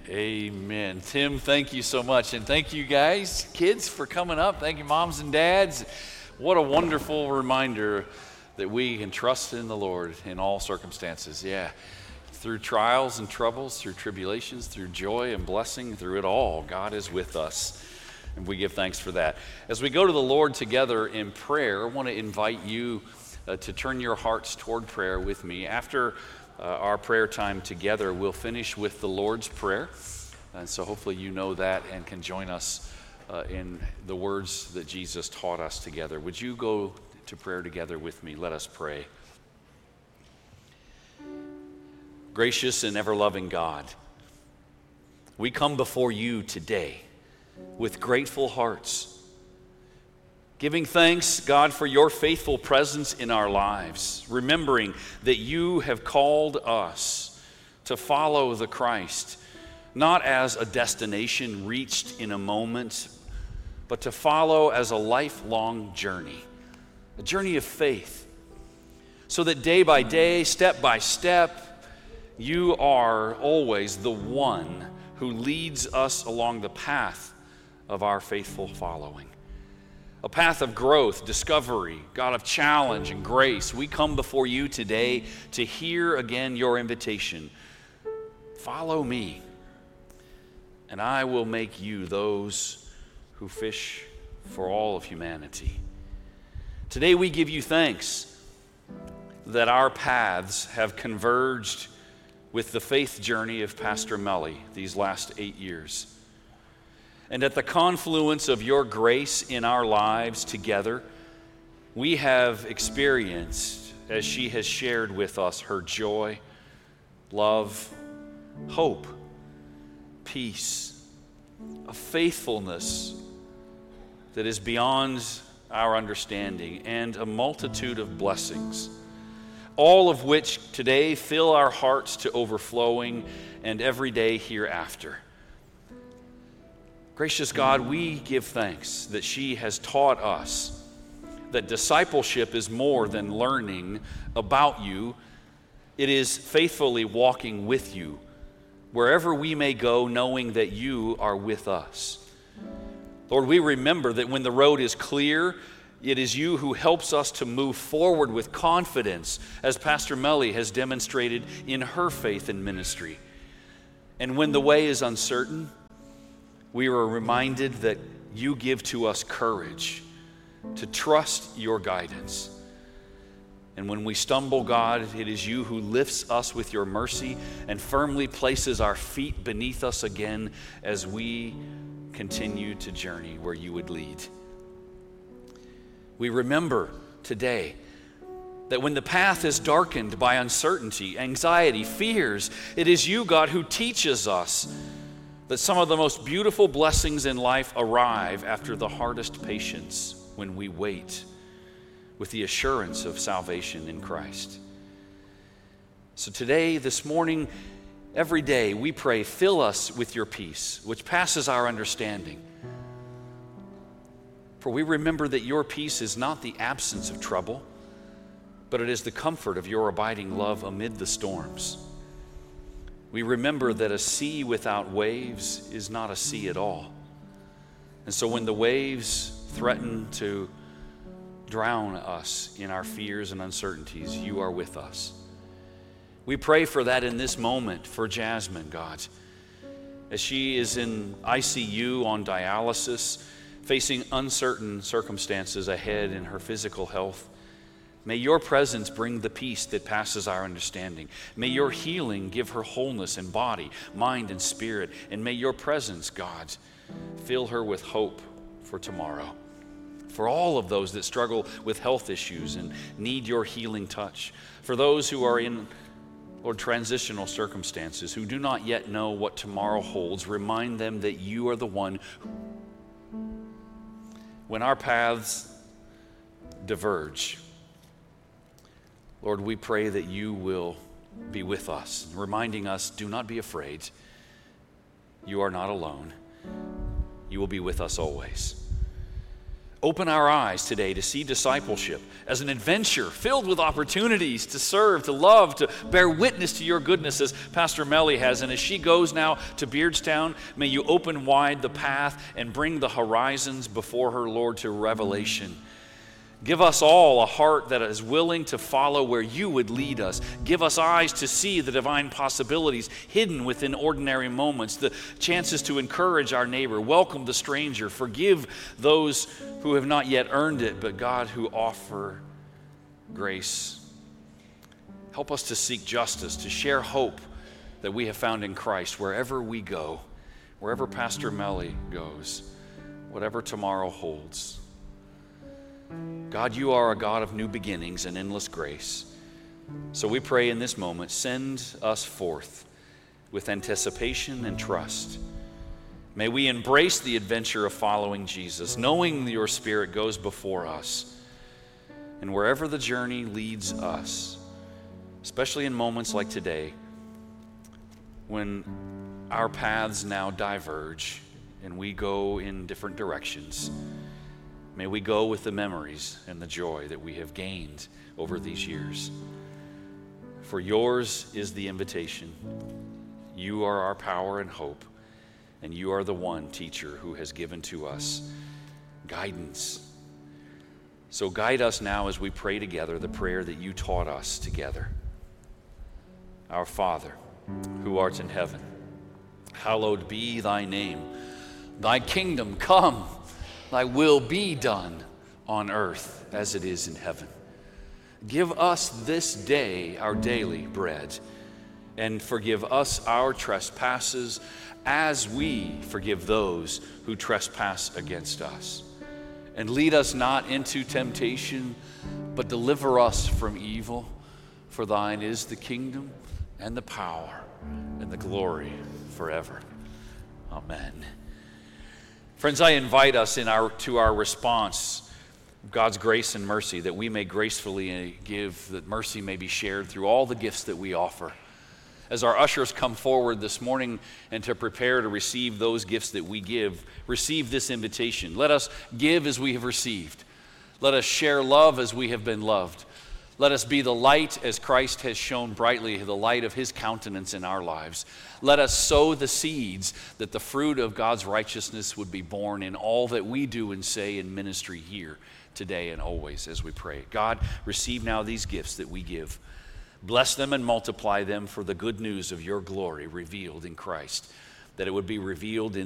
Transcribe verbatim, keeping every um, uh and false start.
Amen. Tim, thank you so much. And thank you guys, kids, for coming up. Thank you, moms and dads. What a wonderful reminder that we can trust in the Lord in all circumstances. Yeah. Through trials and troubles, through tribulations, through joy and blessing, through it all, God is with us. And we give thanks for that. As we go to the Lord together in prayer, I want to invite you uh, to turn your hearts toward prayer with me. After uh, our prayer time together, we'll finish with the Lord's Prayer. And so hopefully you know that and can join us uh, in the words that Jesus taught us together. Would you go to prayer together with me? Let us pray. Gracious and ever-loving God, we come before you today with grateful hearts, giving thanks, God, for your faithful presence in our lives, remembering that you have called us to follow the Christ, not as a destination reached in a moment, but to follow as a lifelong journey, a journey of faith, so that day by day, step by step, you are always the one who leads us along the path of our faithful following. A path of growth, discovery, God, of challenge and grace. We come before you today to hear again your invitation. Follow me, and I will make you those who fish for all of humanity. Today we give you thanks that our paths have converged with the faith journey of Pastor Melly these last eight years. And at the confluence of your grace in our lives together, we have experienced, as she has shared with us, her joy, love, hope, peace, a faithfulness that is beyond our understanding, and a multitude of blessings, all of which today fill our hearts to overflowing and every day hereafter. Gracious God, we give thanks that she has taught us that discipleship is more than learning about you. It is faithfully walking with you wherever we may go, knowing that you are with us. Lord, we remember that when the road is clear, it is you who helps us to move forward with confidence, as Pastor Melly has demonstrated in her faith and ministry. And when the way is uncertain, we are reminded that you give to us courage to trust your guidance. And when we stumble, God, it is you who lifts us with your mercy and firmly places our feet beneath us again as we continue to journey where you would lead. We remember today that when the path is darkened by uncertainty, anxiety, fears, it is you, God, who teaches us that some of the most beautiful blessings in life arrive after the hardest patience when we wait with the assurance of salvation in Christ. So today, this morning, every day, we pray, fill us with your peace, which passes our understanding. For we remember that your peace is not the absence of trouble, but it is the comfort of your abiding love amid the storms. We remember that a sea without waves is not a sea at all. And so when the waves threaten to drown us in our fears and uncertainties, you are with us. We pray for that in this moment for Jasmine, God, as she is in I C U on dialysis, facing uncertain circumstances ahead in her physical health. May your presence bring the peace that passes our understanding. May your healing give her wholeness in body, mind, and spirit. And may your presence, God, fill her with hope for tomorrow. For all of those that struggle with health issues and need your healing touch. For those who are in or transitional circumstances, who do not yet know what tomorrow holds, remind them that you are the one who, when our paths diverge, Lord, we pray that you will be with us, reminding us, do not be afraid. You are not alone. You will be with us always. Open our eyes today to see discipleship as an adventure filled with opportunities to serve, to love, to bear witness to your goodness as Pastor Melly has. And as she goes now to Beardstown, may you open wide the path and bring the horizons before her, Lord, to revelation. Give us all a heart that is willing to follow where you would lead us. Give us eyes to see the divine possibilities hidden within ordinary moments, the chances to encourage our neighbor, welcome the stranger, forgive those who have not yet earned it, but God, who offer grace. Help us to seek justice, to share hope that we have found in Christ wherever we go, wherever Pastor Melly goes, whatever tomorrow holds. God, you are a God of new beginnings and endless grace. So we pray in this moment, send us forth with anticipation and trust. May we embrace the adventure of following Jesus, knowing your Spirit goes before us. And wherever the journey leads us, especially in moments like today, when our paths now diverge and we go in different directions, may we go with the memories and the joy that we have gained over these years. For yours is the invitation. You are our power and hope, and you are the one teacher who has given to us guidance. So guide us now as we pray together the prayer that you taught us together. Our Father, who art in heaven, hallowed be thy name. Thy kingdom come. Thy will be done on earth as it is in heaven. Give us this day our daily bread, and forgive us our trespasses as we forgive those who trespass against us. And lead us not into temptation, but deliver us from evil. For thine is the kingdom and the power and the glory forever. Amen. Friends, I invite us in our, to our response, God's grace and mercy, that we may gracefully give, that mercy may be shared through all the gifts that we offer. As our ushers come forward this morning and to prepare to receive those gifts that we give, receive this invitation. Let us give as we have received. Let us share love as we have been loved. Let us be the light as Christ has shone brightly, the light of his countenance in our lives. Let us sow the seeds that the fruit of God's righteousness would be born in all that we do and say in ministry here today and always as we pray. God, receive now these gifts that we give. Bless them and multiply them for the good news of your glory revealed in Christ, that it would be revealed in